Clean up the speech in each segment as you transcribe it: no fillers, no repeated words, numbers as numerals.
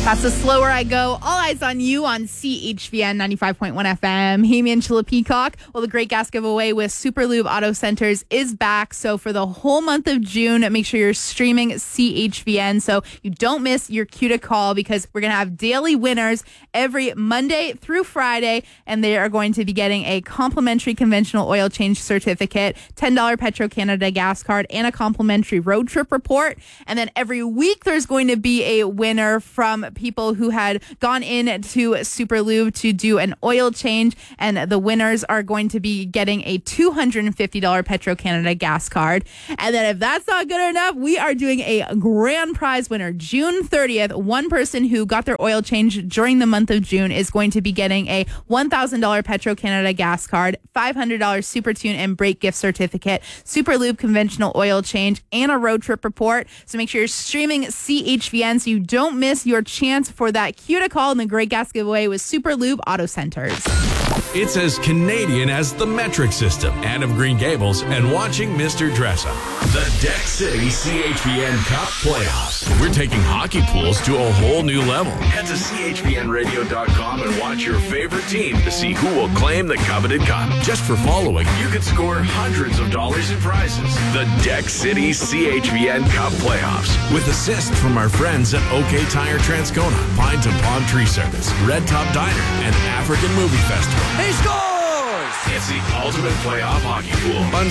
That's the Slower I Go. All eyes on you on CHVN 95.1 FM. Hey, Angela Peacock. Well, the Great Gas Giveaway with Super Lube Auto Centers is back. So for the whole month of June, make sure you're streaming CHVN so you don't miss your cue to call, because we're going to have daily winners every Monday through Friday, and they are going to be getting a complimentary conventional oil change certificate, $10 Petro-Canada gas card, and a complimentary road trip report. And then every week there's going to be a winner from people who had gone in to Super Lube to do an oil change, and the winners are going to be getting a $250 Petro-Canada gas card. And then if that's not good enough, we are doing a grand prize winner June 30th. One person who got their oil change during the month of June is going to be getting a $1,000 Petro-Canada gas card, $500 Super Tune and brake gift certificate, Super Lube conventional oil change, and a road trip report. So make sure you're streaming CHVN so you don't miss your chance for that cue to call in the Great Gas Giveaway with Super Lube Auto Centers. It's as Canadian as the metric system, Anne of Green Gables, and watching Mr. Dressup. The Deck City CHVN Cup Playoffs. We're taking hockey pools to a whole new level. Head to chvnradio.com and watch your favorite team to see who will claim the coveted cup. Just for following, you could score hundreds of dollars in prizes. The Deck City CHVN Cup Playoffs, with assists from our friends at OK Tire Transcona, Pine to Palm Tree Service, Red Top Diner, and African Movie Festival. He scores! It's the ultimate playoff hockey pool on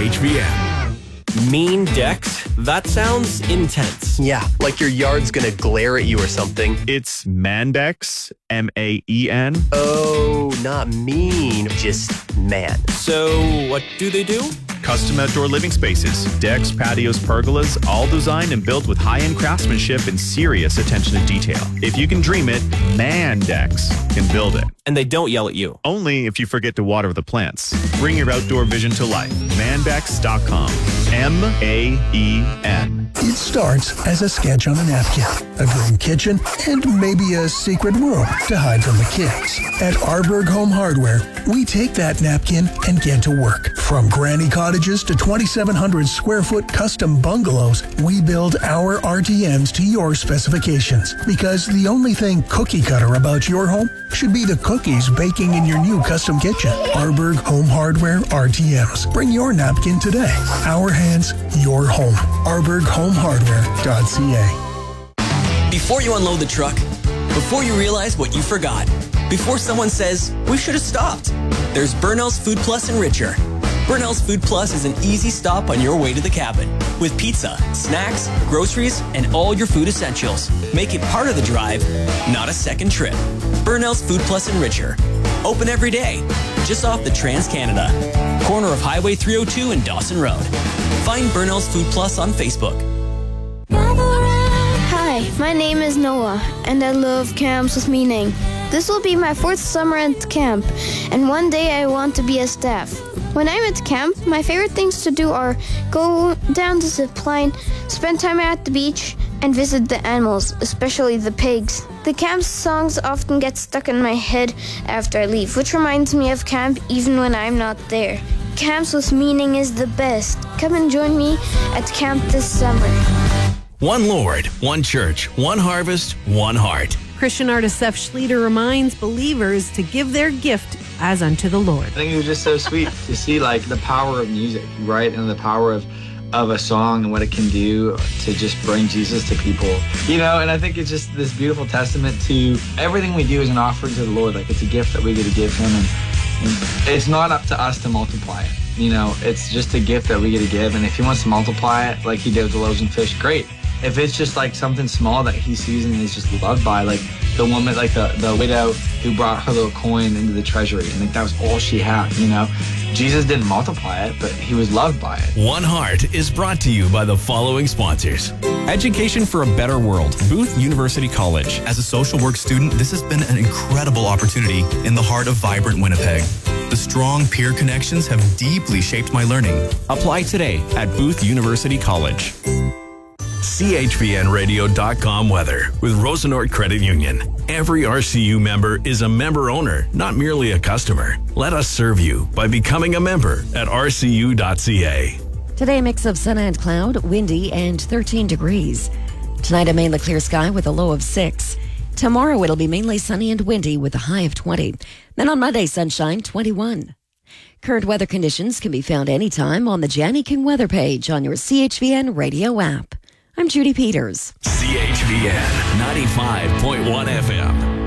CHVN. Mean decks? That sounds intense. Yeah, like your yard's gonna glare at you or something. It's Mandex, M-A-E-N. Oh, not mean, just man. So, what do they do? Custom outdoor living spaces, decks, patios, pergolas, all designed and built with high-end craftsmanship and serious attention to detail. If you can dream it, Mandex can build it. And they don't yell at you. Only if you forget to water the plants. Bring your outdoor vision to life. Mandex.com. M-A-E-N. It starts as a sketch on a napkin, a green kitchen, and maybe a secret room to hide from the kids. At Arberg Home Hardware, we take that napkin and get to work. From granny cottages to 2,700 square foot custom bungalows, we build our RTMs to your specifications. Because the only thing cookie cutter about your home should be the cookies baking in your new custom kitchen. Arberg Home Hardware RTMs. Bring your napkin today. Our hands, your home. ArbergHomeHardware.ca. Before you unload the truck, before you realize what you forgot, before someone says, we should have stopped, there's Burnell's Food Plus and Richer. Burnell's Food Plus is an easy stop on your way to the cabin with pizza, snacks, groceries, and all your food essentials. Make it part of the drive, not a second trip. Burnell's Food Plus and Richer. Open every day, just off the Trans-Canada. Corner of Highway 302 and Dawson Road. Find Burnell's Food Plus on Facebook. Hi, my name is Noah, and I love camps with meaning. This will be my 4th summer at camp, and one day I want to be a staff. When I'm at camp, my favorite things to do are go down the zip line, spend time at the beach, and visit the animals, especially the pigs. The camp songs often get stuck in my head after I leave, which reminds me of camp even when I'm not there. Camps with meaning is the best. Come and join me at camp this summer. One Lord, one church, one harvest, one heart. Christian artist Seth Schleter reminds believers to give their gift as unto the Lord. I think it was just so sweet to see like the power of music, right? And the power of a song and what it can do to just bring Jesus to people. You know, and I think it's just this beautiful testament to everything we do is an offering to the Lord. Like it's a gift that we get to give him, and it's not up to us to multiply it. You know, it's just a gift that we get to give, and if he wants to multiply it like he did with the loaves and fish, great. If it's just like something small that he sees and is just loved by, like the woman, like the widow who brought her little coin into the treasury, and like that was all she had, you know. Jesus didn't multiply it, but he was loved by it. One Heart is brought to you by the following sponsors. Education for a better world. Booth University College. As a social work student, this has been an incredible opportunity in the heart of vibrant Winnipeg. The strong peer connections have deeply shaped my learning. Apply today at Booth University College. CHVNradio.com weather with Rosenort Credit Union. Every RCU member is a member owner, not merely a customer. Let us serve you by becoming a member at rcu.ca. Today, a mix of sun and cloud, windy, and 13 degrees. Tonight, a mainly clear sky with a low of 6. Tomorrow it'll be mainly sunny and windy with a high of 20. Then on Monday, sunshine, 21. Current weather conditions can be found anytime on the Janny King weather page on your CHVN radio app. I'm Judy Peters. CHVN 95.1 FM.